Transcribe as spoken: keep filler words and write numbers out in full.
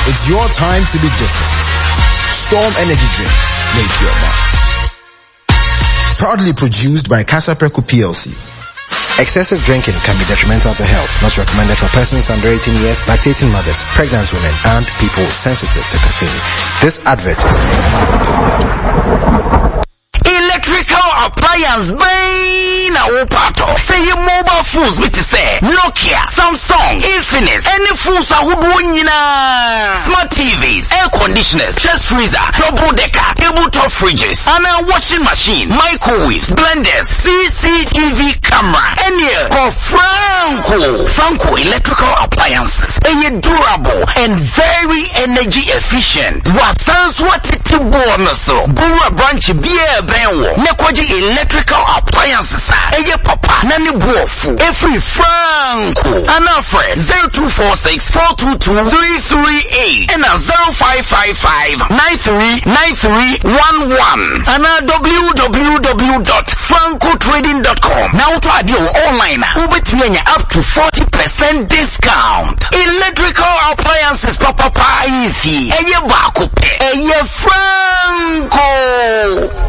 It's your time to be different. Storm Energy Drink. Make your mark. Proudly produced by Casapreco P L C. Excessive drinking can be detrimental to health. Not recommended for persons under eighteen years, lactating mothers, pregnant women, and people sensitive to caffeine. This advert is electrical appliance bane a pato. Say your mobile phones with say Nokia, Samsung, Infinix, any phones are woodwinina. Smart T Vs, air conditioners, chest freezer, double decker, tabletop fridges, and a washing machine, microwaves, blenders, C C T V camera, and here for Franco. Franco electrical appliances. Are durable and very energy efficient. What sounds what it to bonus so. Bura branch beer benwo. Nekwaji electrical appliances. Eye papa nani buofu. Every Franco. Anafre zero two four six four two two three three eight and a zero five five five nine three nine three one one and a w w w dot franco trading dot com. Now to add your online ubetmenya up to forty percent discount. Electrical appliances papa pa ifi. Eye bakupe. Eye Franco.